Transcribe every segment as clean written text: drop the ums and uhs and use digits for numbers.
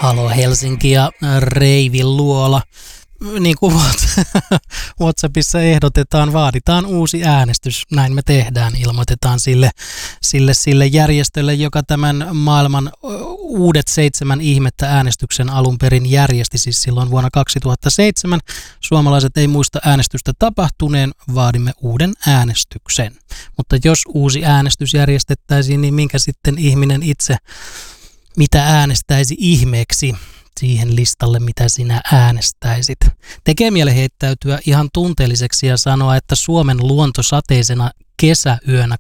Halo Helsinki ja Reivin luola. Niin kuin WhatsAppissa ehdotetaan, vaaditaan uusi äänestys. Näin me tehdään. Ilmoitetaan sille järjestölle, joka tämän maailman uudet 7 ihmettä äänestyksen alun perin järjesti. Siis silloin vuonna 2007. Suomalaiset ei muista äänestystä tapahtuneen, vaadimme uuden äänestyksen. Mutta jos uusi äänestys järjestettäisiin, niin minkä sitten ihminen itse, mitä äänestäisi ihmeeksi siihen listalle, mitä sinä äänestäisit. Tekee mieli heittäytyä ihan tunteelliseksi ja sanoa, että Suomen luonto sateisena kesäyönä,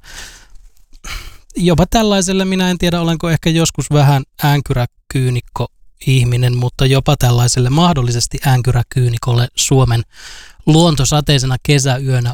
koska jopa tällaiselle, minä en tiedä, olenko ehkä joskus vähän äänkyräkyynikko ihminen, mutta jopa tällaiselle mahdollisesti äänkyräkyynikolle Suomen luonto sateisena kesäyönä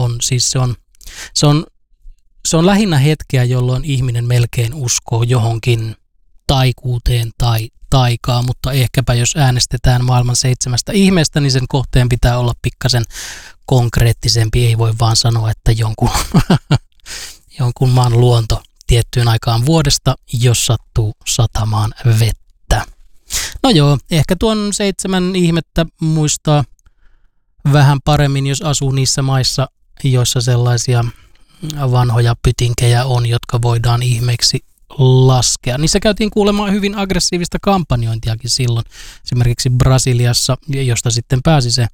se on lähinnä hetkeä, jolloin ihminen melkein uskoo johonkin taikuuteen tai taikaa, mutta ehkäpä jos äänestetään maailman 7 ihmeestä, niin sen kohteen pitää olla pikkasen konkreettisempi. Ei voi vaan sanoa, että jonkun maan luonto tiettyyn aikaan vuodesta, jos sattuu satamaan vettä. No joo, ehkä tuon 7 ihmettä muistaa vähän paremmin, jos asuu niissä maissa, joissa sellaisia vanhoja pytinkejä on, jotka voidaan ihmeeksi laskea. Niissä käytiin kuulemaan hyvin aggressiivista kampanjointiakin silloin. Esimerkiksi Brasiliassa, josta sitten pääsi se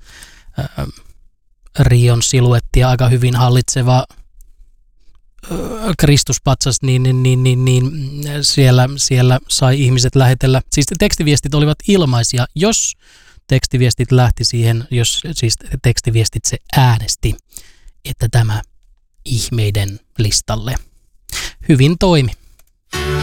Rion siluetti ja aika hyvin hallitseva Kristuspatsas, niin siellä sai ihmiset lähetellä. Siis tekstiviestit olivat ilmaisia, jos tekstiviestit lähti siihen, jos siis tekstiviestit se äänesti, että tämä ihmeiden listalle. Hyvin toimi.